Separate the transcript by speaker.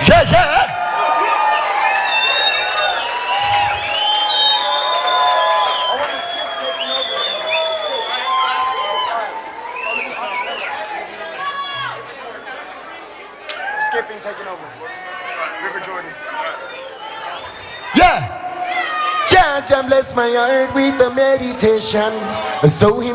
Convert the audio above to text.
Speaker 1: Yeah, yeah.
Speaker 2: Skipping taking over. River Jordan.
Speaker 1: Yeah.
Speaker 3: Jah bless my heart with a meditation, so him